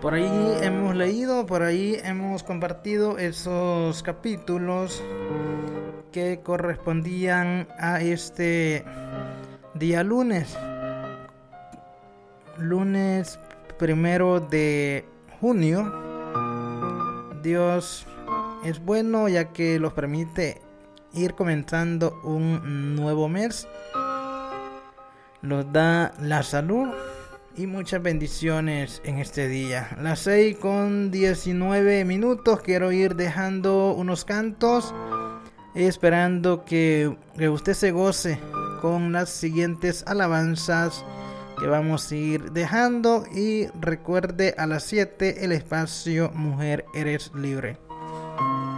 Por ahí hemos leído, por ahí hemos compartido esos capítulos que correspondían a este día lunes. Lunes 1 de junio. Dios es bueno, ya que los permite ir comenzando un nuevo mes. Nos da la salud y muchas bendiciones en este día. Las 6:19. Quiero ir dejando unos cantos, esperando que usted se goce con las siguientes alabanzas que vamos a ir dejando. Y recuerde, a las 7 el espacio Mujer Eres Libre.